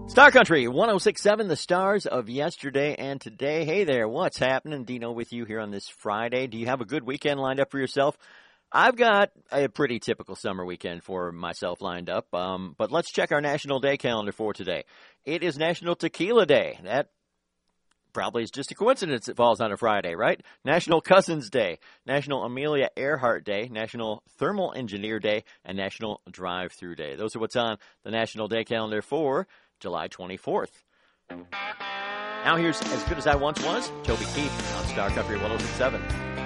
Star Country 106.7, the stars of yesterday and today. Hey there, what's happening? Dino with you here on this Friday. Do you have a good weekend lined up for yourself? I've got a pretty typical summer weekend for myself lined up, but let's check our National Day calendar for today. It is National Tequila Day. That probably is just a coincidence it falls on a Friday, right? National Cousins Day, National Amelia Earhart Day, National Thermal Engineer Day, and National Drive-Thru Day. Those are what's on the National Day calendar for July 24th. Now here's As Good As I Once Was, Toby Keith on Star Country 106.7.